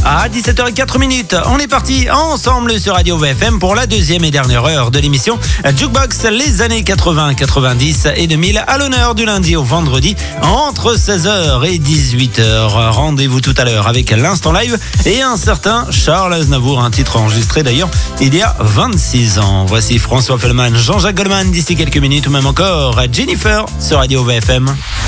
À 17h04, on est parti ensemble sur Radio VFM pour la deuxième et dernière heure de l'émission Jukebox, les années 80, 90 et 2000 à l'honneur du lundi au vendredi entre 16h et 18h. Rendez-vous tout à l'heure avec l'instant live et un certain Charles Aznavour, un titre enregistré d'ailleurs il y a 26 ans. Voici François Fellman, Jean-Jacques Goldman d'ici quelques minutes ou même encore Jennifer sur Radio VFM.